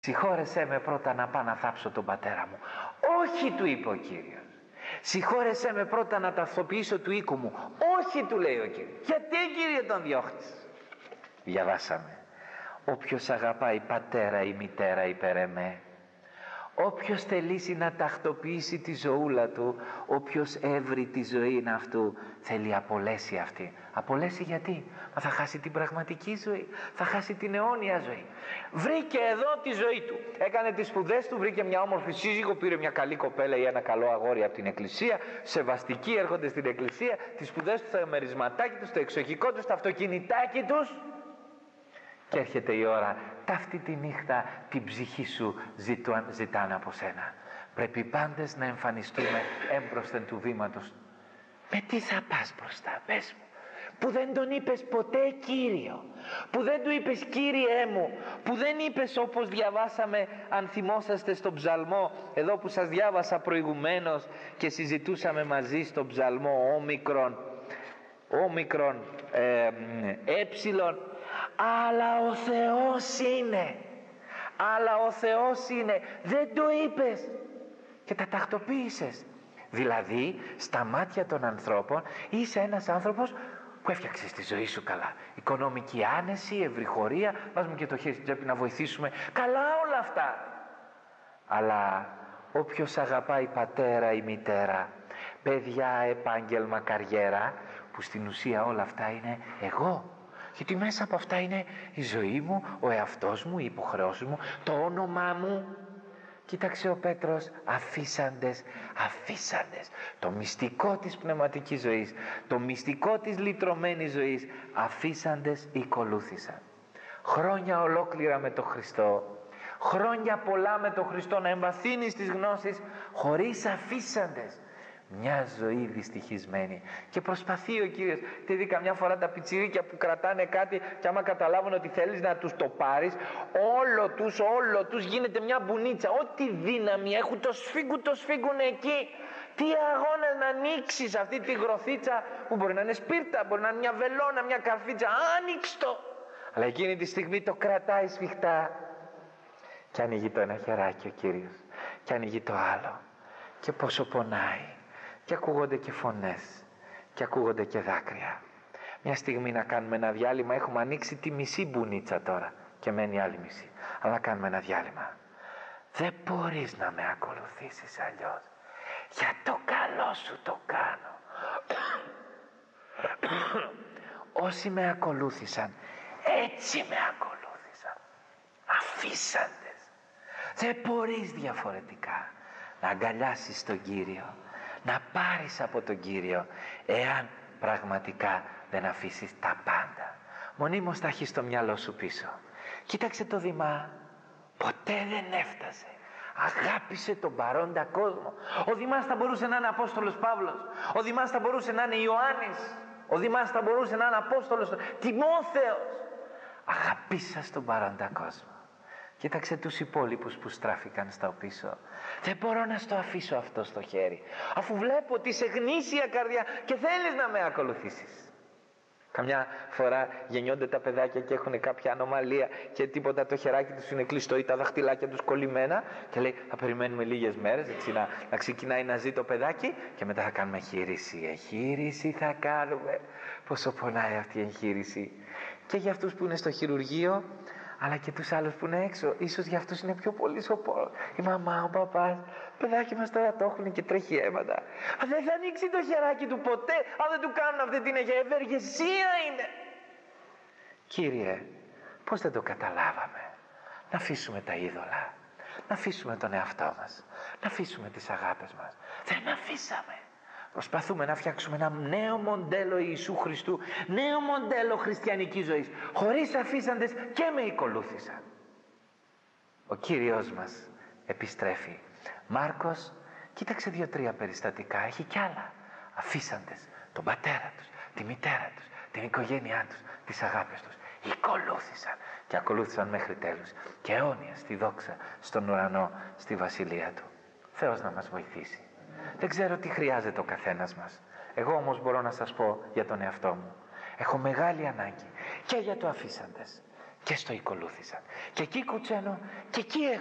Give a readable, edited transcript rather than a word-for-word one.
Συγχώρεσέ με πρώτα να πάω να θάψω τον πατέρα μου. Όχι, του είπε ο Κύριος. Συγχώρεσέ με πρώτα να ταυτοποιήσω του οίκου μου. Όχι, του λέει ο Κύριος. Γιατί, Κύριε, τον διώχνεις? Διαβάσαμε. Όποιος αγαπάει πατέρα ή μητέρα υπέρ εμέ, όποιος θελήσει να τακτοποιήσει τη ζωούλα του, όποιος έβρει τη ζωή αυτού, θέλει απολέσει αυτή. Απολέσει γιατί? Μα θα χάσει την πραγματική ζωή, θα χάσει την αιώνια ζωή. Βρήκε εδώ τη ζωή του, έκανε τις σπουδές του, βρήκε μια όμορφη σύζυγο, πήρε μια καλή κοπέλα ή ένα καλό αγόρι από την εκκλησία, σεβαστικοί έρχονται στην εκκλησία, τις σπουδές του, στο μερισματάκι του, στο εξοχικό του, στο αυτοκινητάκι τους. Και έρχεται η ώρα, ταύτη τη νύχτα την ψυχή σου ζητάνε από σένα. Πρέπει πάντες να εμφανιστούμε έμπροσθεν του βήματος. Με τι θα πας μπροστά, πες μου, που δεν τον είπες ποτέ Κύριο, που δεν του είπες Κύριέ μου, που δεν είπες όπως διαβάσαμε, αν θυμόσαστε, στον ψαλμό εδώ που σας διάβασα προηγουμένως και συζητούσαμε μαζί στον ψαλμό όμικρον έψιλον, αλλά ο Θεός είναι, αλλά ο Θεός είναι, δεν το είπες και τα τακτοποίησες. Δηλαδή στα μάτια των ανθρώπων είσαι ένας άνθρωπος που έφτιαξες τη ζωή σου καλά, οικονομική άνεση, ευρυχωρία, βάζουμε και το χέρι στην τσέπη να βοηθήσουμε, καλά όλα αυτά. Αλλά όποιος αγαπάει πατέρα ή μητέρα, παιδιά, επάγγελμα, καριέρα, που στην ουσία όλα αυτά είναι εγώ, γιατί μέσα από αυτά είναι η ζωή μου, ο εαυτός μου, οι υποχρεώσεις μου, το όνομά μου. Κοίταξε ο Πέτρος, αφήσαντες, το μυστικό της πνευματικής ζωής, το μυστικό της λυτρωμένης ζωής, αφήσαντες ακολούθησαν. Χρόνια ολόκληρα με τον Χριστό, χρόνια πολλά με τον Χριστό, να εμβαθύνεις τις γνώσεις χωρίς αφήσαντες. Μια ζωή δυστυχισμένη. Και προσπαθεί ο Κύριος. Τι δει καμιά φορά τα πιτσιρίκια που κρατάνε κάτι και άμα καταλάβουν ότι θέλεις να τους το πάρεις, όλο τους γίνεται μια μπουνίτσα. Ό,τι δύναμη έχουν το σφίγγουν εκεί. Τι αγώνας να ανοίξεις αυτή τη γροθίτσα που μπορεί να είναι σπίρτα, μπορεί να είναι μια βελόνα, μια καρφίτσα. Άνοιξ' το! Αλλά εκείνη τη στιγμή το κρατάει σφιχτά. Και ανοίγει το ένα χεράκι ο Κύριος. Και ανοίγει το άλλο. Και πόσο πονάει. Και ακούγονται και φωνές και ακούγονται και δάκρυα. Μια στιγμή να κάνουμε ένα διάλειμμα. Έχουμε ανοίξει τη μισή μπουνίτσα τώρα και μένει άλλη μισή. Αλλά να κάνουμε ένα διάλειμμα. Δεν μπορείς να με ακολουθήσεις αλλιώς. Για το καλό σου το κάνω. Όσοι με ακολούθησαν, έτσι με ακολούθησαν. Αφήσαντες. Δεν μπορείς διαφορετικά να αγκαλιάσεις τον Κύριο, να πάρεις από τον Κύριο, εάν πραγματικά δεν αφήσεις τα πάντα. Μονίμως θα έχεις στο μυαλό σου πίσω. Κοίταξε το Δημά, ποτέ δεν έφτασε. Αγάπησε τον παρόντα κόσμο. Ο Δημάς θα μπορούσε να είναι Απόστολος Παύλος, ο Δημάς θα μπορούσε να είναι Ιωάννης, ο Δημάς θα μπορούσε να είναι Απόστολος Τιμόθεος. Αγαπήσα τον παρόντα κόσμο. Κοίταξε τους υπόλοιπους που στράφηκαν στα πίσω. Δεν μπορώ να στο αφήσω αυτό στο χέρι, αφού βλέπω ότι είσαι γνήσια καρδιά και θέλεις να με ακολουθήσεις. Καμιά φορά γεννιόνται τα παιδάκια και έχουν κάποια ανομαλία και τίποτα, το χεράκι τους είναι κλειστό ή τα δαχτυλάκια τους κολλημένα και λέει θα περιμένουμε λίγες μέρες έτσι να ξεκινάει να ζει το παιδάκι και μετά θα κάνουμε εγχείρηση. Εγχείρηση θα κάνουμε. Πόσο πονάει αυτή η εγχείρηση. Και για αυτούς που είναι στο χειρουργείο, αλλά και τους άλλους που είναι έξω, ίσως για αυτούς είναι πιο πολύ σοπόρος. Η μαμά, ο παπάς, παιδάκι μας τώρα το έχουν και τρέχει αίματα. Δεν θα ανοίξει το χεράκι του ποτέ, αν δεν του κάνουν αυτή την ευεργεσία είναι. Κύριε, πώς δεν το καταλάβαμε? Να αφήσουμε τα είδωλα, να αφήσουμε τον εαυτό μας, να αφήσουμε τις αγάπες μας. Δεν αφήσαμε. Προσπαθούμε να φτιάξουμε ένα νέο μοντέλο Ιησού Χριστού, νέο μοντέλο χριστιανικής ζωής, χωρίς αφήσαντες και με ακολούθησαν. Ο Κύριος μας επιστρέφει. Μάρκος, κοίταξε 2-3 περιστατικά, έχει κι άλλα. Αφήσαντες τον πατέρα τους, τη μητέρα τους, την οικογένειά τους, τις αγάπες τους. Ακολούθησαν και ακολούθησαν μέχρι τέλους. Και αιώνια στη δόξα, στον ουρανό, στη βασιλεία του. Θεός να μας βοηθήσει. Δεν ξέρω τι χρειάζεται ο καθένας μας. Εγώ όμως μπορώ να σας πω για τον εαυτό μου. Έχω μεγάλη ανάγκη και για το αφήσαντες και στο ακολούθησαν. Και εκεί κουτσένω και εκεί